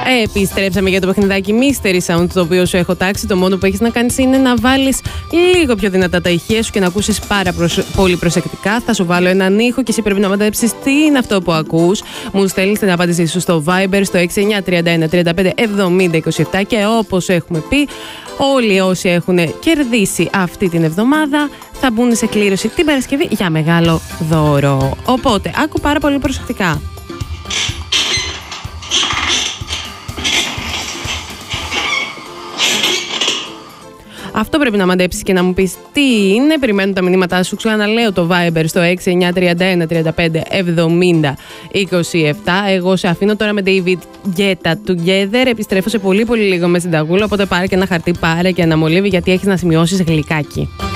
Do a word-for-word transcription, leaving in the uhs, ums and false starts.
Επιστρέψαμε για το παιχνιδάκι Mystery Sound, το οποίο σου έχω τάξει. Το μόνο που έχεις να κάνεις είναι να βάλεις λίγο πιο δυνατά τα ηχεία σου και να ακούσεις πάρα προσ... πολύ προσεκτικά. Θα σου βάλω έναν ήχο και εσύ πρέπει να μαντέψεις τι είναι αυτό που ακούς. Μου στέλνεις την απάντησή σου στο Viber στο έξι εννιά τρία ένα τρία πέντε εβδομήντα είκοσι επτά και όπως έχουμε πει, όλοι όσοι έχουν κερδίσει αυτή την εβδομάδα θα μπουν σε κλήρωση την Παρασκευή για μεγάλο δώρο. Οπότε, άκου πάρα πολύ προσεκτικά. Αυτό πρέπει να μαντέψεις και να μου πεις τι είναι. Περιμένω τα μηνύματά σου. Ξαναλέω το Viber στο έξι εννιά τρία ένα τρία πέντε εβδομήντα είκοσι επτά. Εγώ σε αφήνω τώρα με David Guetta Together. Επιστρέφω σε πολύ πολύ λίγο με συνταγούλα. Οπότε πάρε και ένα χαρτί, πάρε και ένα μολύβι, γιατί έχεις να σημειώσεις γλυκάκι.